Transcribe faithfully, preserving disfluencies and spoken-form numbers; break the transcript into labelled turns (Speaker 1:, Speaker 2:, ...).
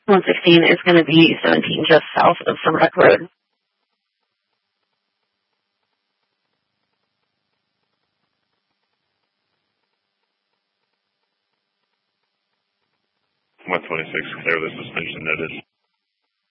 Speaker 1: one sixteen is going to be seventeen just south of Summer Duck Road.
Speaker 2: one twenty-six, clear the suspension notice.